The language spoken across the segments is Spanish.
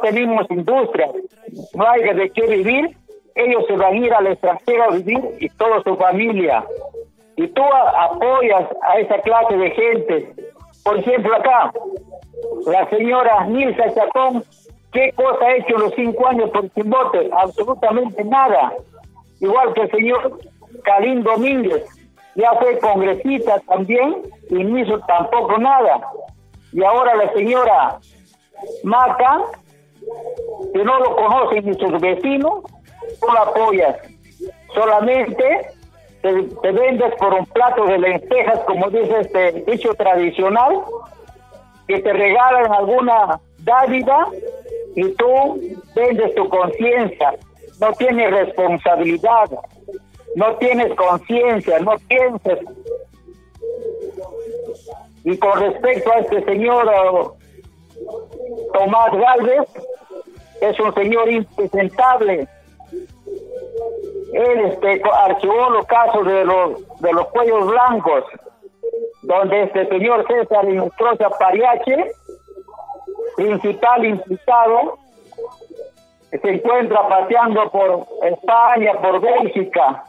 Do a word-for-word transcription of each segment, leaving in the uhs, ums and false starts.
tenemos industria, no hay de qué vivir, ellos se van a ir al extranjero a vivir y toda su familia. Y tú a, apoyas a esa clase de gente. Por ejemplo, acá, la señora Nilsa Chacón, ¿qué cosa ha hecho en los cinco años por Chimbote? Absolutamente nada. Igual que el señor Calín Domínguez, ya fue congresista también y no hizo tampoco nada. Y ahora la señora Maca, que no lo conocen ni sus vecinos, tú la apoyas. Solamente te, te vendes por un plato de lentejas, como dice este dicho tradicional, que te regalan alguna dádiva y tú vendes tu conciencia. No tienes responsabilidad, no tienes conciencia, no piensas. Y con respecto a este señor Tomás Gálvez, es un señor impresentable. Él este, archivó los casos de los de los cuellos blancos, donde este señor César Inostroza Pariache, principal implicado, se encuentra paseando por España, por Bélgica.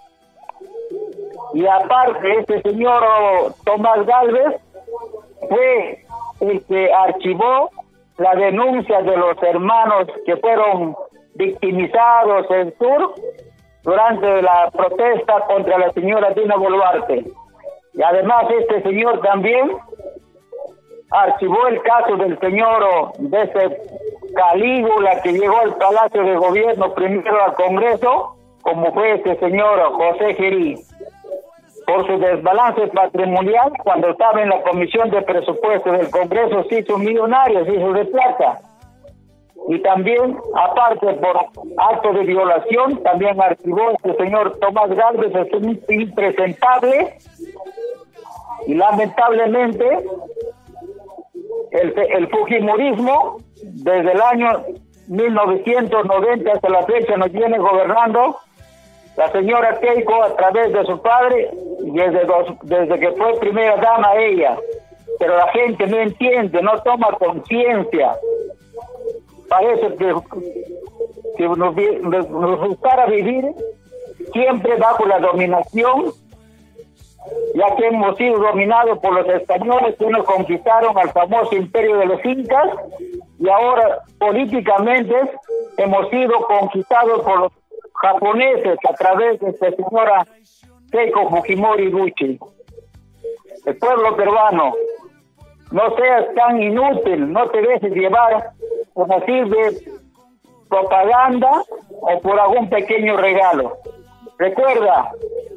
Y aparte, este señor Tomás Gálvez fue el que archivó la denuncia de los hermanos que fueron victimizados en Sur durante la protesta contra la señora Dina Boluarte. Y además este señor también archivó el caso del señor de ese Calígula que llegó al Palacio de Gobierno primero al Congreso, como fue este señor José Gerí, por su desbalance patrimonial. Cuando estaba en la Comisión de Presupuestos del Congreso se hizo millonario, se hizo de plata. Y también, aparte por acto de violación, también archivó este señor Tomás Gálvez, es impresentable. Y lamentablemente el, el fujimorismo desde el año mil novecientos noventa hasta la fecha nos viene gobernando la señora Keiko a través de su padre, desde, dos, desde que fue primera dama ella. Pero la gente no entiende, no toma conciencia. Parece que, que nos, nos, nos gustara vivir siempre bajo la dominación, ya que hemos sido dominados por los españoles que nos conquistaron al famoso imperio de los incas, y ahora políticamente hemos sido conquistados por los japoneses a través de esta señora Keiko Fujimori Gucci. El pueblo peruano, no seas tan inútil, no te dejes llevar por así de propaganda o por algún pequeño regalo. Recuerda,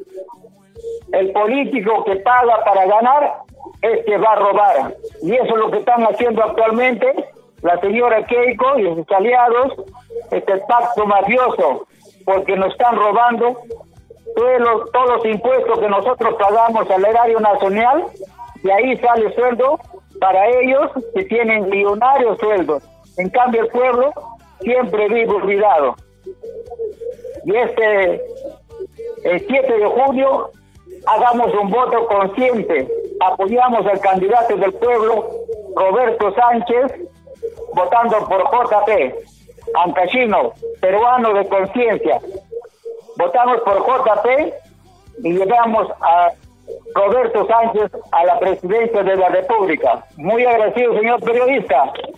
el político que paga para ganar es que va a robar. Y eso es lo que están haciendo actualmente la señora Keiko y sus aliados, este pacto mafioso, porque nos están robando todos los, todos los impuestos que nosotros pagamos al erario nacional, y ahí sale sueldo para ellos que tienen millonarios sueldos. En cambio el pueblo siempre vive olvidado. Y este, el siete de junio, hagamos un voto consciente, apoyamos al candidato del pueblo, Roberto Sánchez, votando por J P, ancashino, peruano de conciencia. Votamos por J P y llevamos a Roberto Sánchez a la presidencia de la República. Muy agradecido, señor periodista.